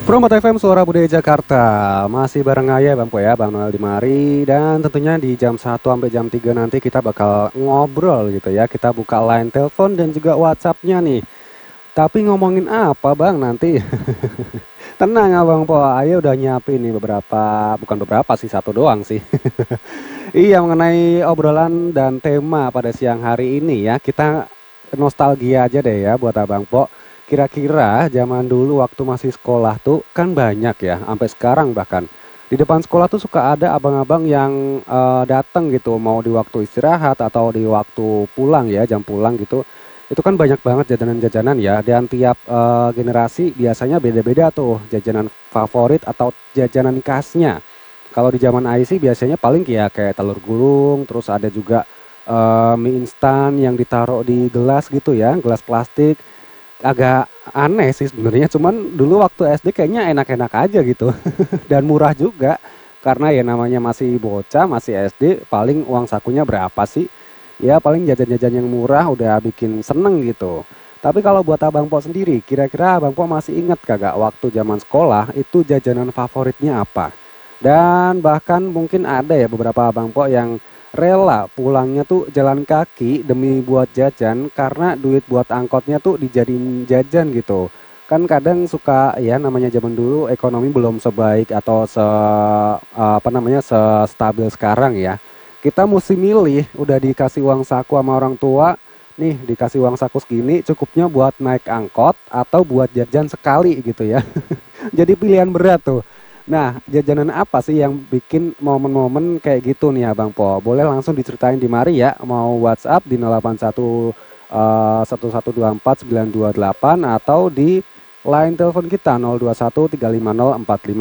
Promo FM Suara Budaya Jakarta. Masih bareng Ayah Bang Po ya, Bang Noel di mari. Dan tentunya di jam 1 sampai jam 3 nanti kita bakal ngobrol gitu ya. Kita buka line telepon dan juga WhatsApp-nya nih. Tapi ngomongin apa Bang nanti? Tenang ya Bang Po, Ayah udah nyiapin nih beberapa, bukan beberapa sih, satu doang sih. Iya, mengenai obrolan dan tema pada siang hari ini ya, kita nostalgia aja deh ya buat Abang Po. Kira-kira zaman dulu waktu masih sekolah tuh kan banyak ya, sampai sekarang bahkan. Di depan sekolah tuh suka ada abang-abang yang datang gitu, mau di waktu istirahat atau di waktu pulang ya, jam pulang gitu. Itu kan banyak banget jajanan-jajanan ya, dan tiap generasi biasanya beda-beda tuh jajanan favorit atau jajanan khasnya. Kalau di zaman Ai sih biasanya paling ya kayak telur gulung, terus ada juga mie instan yang ditaruh di gelas gitu ya, gelas plastik. Agak aneh sih sebenarnya, cuman dulu waktu SD kayaknya enak-enak aja gitu dan murah juga. Karena ya namanya masih bocah, masih SD, paling uang sakunya berapa sih? Ya paling jajan-jajan yang murah udah bikin seneng gitu. Tapi kalau buat Abang Po sendiri, kira-kira Abang Po masih ingat kagak waktu zaman sekolah itu jajanan favoritnya apa? Dan bahkan mungkin ada ya beberapa Abang Po yang rela pulangnya tuh jalan kaki demi buat jajan karena duit buat angkotnya tuh dijadiin jajan gitu. Kan kadang suka ya namanya zaman dulu ekonomi belum sebaik atau apa namanya stabil sekarang ya. Kita mesti milih, udah dikasih uang saku sama orang tua, nih dikasih uang saku segini cukupnya buat naik angkot atau buat jajan sekali gitu ya. Jadi pilihan berat tuh. Nah, jajanan apa sih yang bikin momen-momen kayak gitu nih Abang Po? Boleh langsung diceritain di mari ya, mau WhatsApp di 081 1124 928 atau di line telepon kita 021 350 45